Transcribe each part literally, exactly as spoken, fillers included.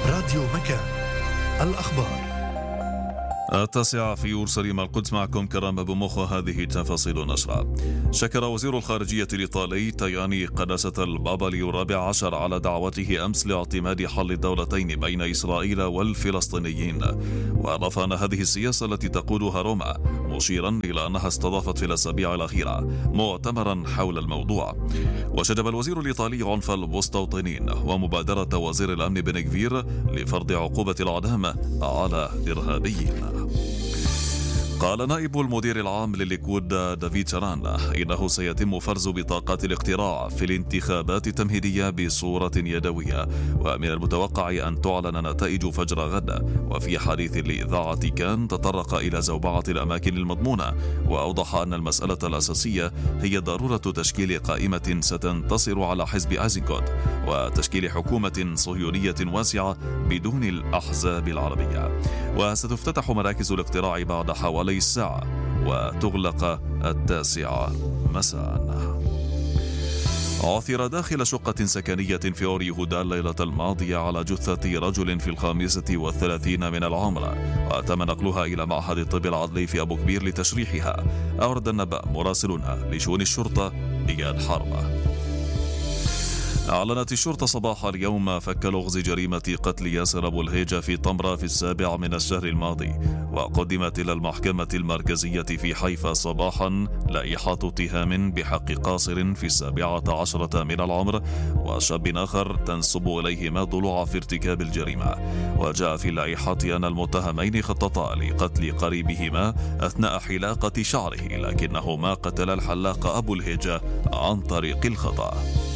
راديو مكان، الأخبار التاسعة في أورشليم القدس. معكم كرام أبو مخ، هذه تفاصيل النشرة. شكر وزير الخارجية الإيطالي تاياني قداسة البابا ليو الرابع عشر على دعوته أمس لاعتماد حل الدولتين بين إسرائيل والفلسطينيين، وأضاف أن هذه السياسة التي تقودها روما، مشيرا إلى أنها استضافت في الأسابيع الأخيرة مؤتمرا حول الموضوع. وشجب الوزير الإيطالي عنف المستوطنين ومبادرة وزير الأمن بن غفير لفرض عقوبة الإعدام على إرهابيين. قال نائب المدير العام للليكود دافيد شاران إنه سيتم فرز بطاقات الاقتراع في الانتخابات التمهيدية بصورة يدوية، ومن المتوقع أن تعلن نتائج فجر غد. وفي حديث لإذاعة كان تطرق إلى زوبعة الأماكن المضمونة، وأوضح أن المسألة الأساسية هي ضرورة تشكيل قائمة ستنتصر على حزب أيزنكوت وتشكيل حكومة صهيونية واسعة بدون الأحزاب العربية. وستفتتح مراكز الاقتراع بعد حوالي الساعة وتغلق التاسعة مساء. عثر داخل شقة سكنية في أور يهودا الليلة الماضية على جثة رجل في الخامسة والثلاثين من العمر، وتم نقلها إلى معهد الطب العدلي في أبو كبير لتشريحها. أورد النبأ مراسلنا لشؤون الشرطة إياد حربة. أعلنت الشرطة صباح اليوم فك لغز جريمة قتل ياسر أبو الهيجة في طمرة في السابع من الشهر الماضي، وقدمت إلى المحكمة المركزية في حيفا صباحا لائحة اتهام بحق قاصر في السابعة عشرة من العمر وشاب آخر تنسب إليهما ضلوع في ارتكاب الجريمة. وجاء في اللائحة أن المتهمين خططا لقتل قريبهما أثناء حلاقة شعره، لكنهما قتل الحلاق أبو الهيجة عن طريق الخطأ.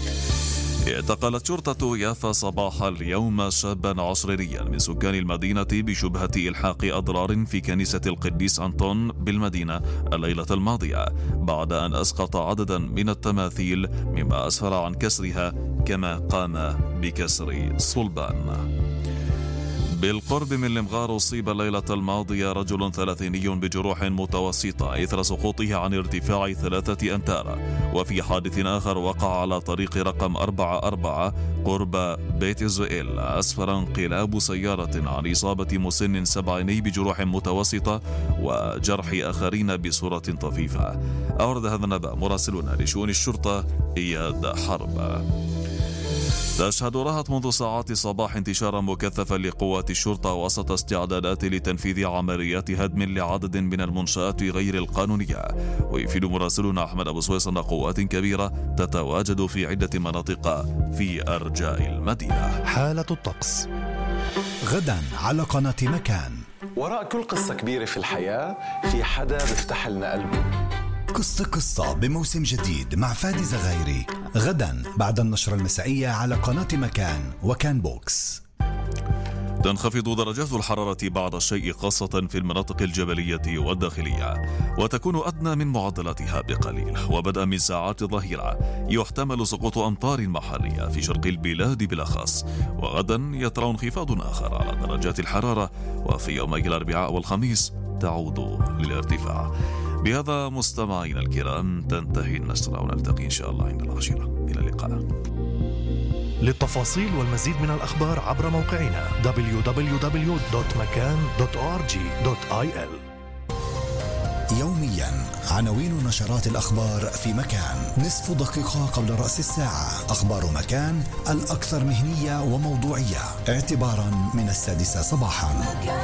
اعتقلت شرطة يافا صباح اليوم شابا عشرينيا من سكان المدينة بشبهة إلحاق أضرار في كنيسة القديس أنطون بالمدينة الليلة الماضية، بعد أن أسقط عددا من التماثيل مما أسفر عن كسرها، كما قام بكسر صلبان. بالقرب من لمغار أصيب الليلة الماضية رجل ثلاثيني بجروح متوسطة إثر سقوطه عن ارتفاع ثلاثة أمتار. وفي حادث آخر وقع على طريق رقم أربعة أربعة قرب بيت إزرائيل أسفر انقلاب سيارة عن إصابة مسن سبعيني بجروح متوسطة وجرح آخرين بصورة طفيفة. أورد هذا النبأ مراسلنا لشؤون الشرطة إياد حرب. تشهد رهط منذ ساعات الصباح انتشارا مكثفا لقوات الشرطة وسط استعدادات لتنفيذ عمليات هدم لعدد من المنشآت غير القانونية. ويفيد مراسلنا أحمد أبو سويس أن قوات كبيرة تتواجد في عدة مناطق في أرجاء المدينة. حالة الطقس غدا على قناة مكان. وراء كل قصة كبيرة في الحياة في حدا بيفتح لنا قلبه. قصة قصة بموسم جديد مع فادي زغيري غدا بعد النشرة المسائية على قناة مكان وكان بوكس. تنخفض درجات الحرارة بعض الشيء خاصة في المناطق الجبلية والداخلية، وتكون أدنى من معدلاتها بقليل. وبدءا من ساعات الظهيرة يحتمل سقوط أمطار محلية في شرق البلاد بالأخص. وغدا يطرأ انخفاض آخر على درجات الحرارة، وفي يومي الأربعاء والخميس تعود للارتفاع. بهذا مستمعينا الكرام تنتهي النشرة، ونلتقي إن شاء الله عند العاشرة. إلى اللقاء. للتفاصيل والمزيد من الأخبار عبر موقعنا دبليو دبليو دبليو دوت مكان دوت أو آر جي دوت آي إل. يوميا عناوين نشرات الأخبار في مكان. نصف دقيقة قبل رأس الساعة أخبار مكان الأكثر مهنية وموضوعية اعتبارا من السادسة صباحا.